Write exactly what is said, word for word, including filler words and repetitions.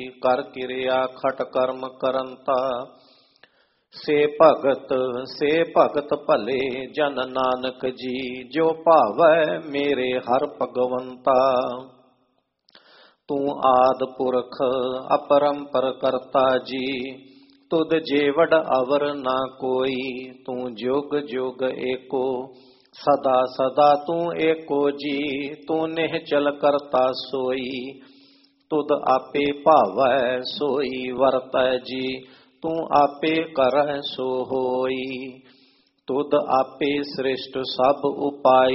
ਕਰ ਕਿਰਿਆ ਖਟ ਕਰਮ ਕਰੰਤਾ। ਸੇ ਭਗਤ ਸੇ ਭਗਤ ਭਲੇ ਜਨ ਨਾਨਕ ਜੀ, ਜੋ ਭਾਵੈ ਮੇਰੇ ਹਰ ਭਗਵੰਤਾ। ਤੂੰ ਆਦ ਪੁਰਖ ਅਪਰੰਪਰ ਕਰਤਾ ਜੀ, ਤੁਧ ਜੇਵੜ ਅਵਰ ਨਾ ਕੋਈ। ਤੂੰ ਜੁਗ ਜੁਗ ਏਕੋ ਸਦਾ ਸਦਾ ਤੂੰ ਏਕੋ ਜੀ, ਤੂੰ ਨਿਹਚਲ ਕਰਤਾ ਸੋਈ। ਤੁਧ ਆਪੇ ਭਾਵੈ ਸੋਈ ਵਰਤੈ ਜੀ, ਤੂੰ ਆਪੇ ਕਰਹਿ ਸੋ ਹੋਈ। ਤੁਧ ਆਪੇ ਸ੍ਰਿਸ਼ਟ ਸਭ ਉਪਾਈ,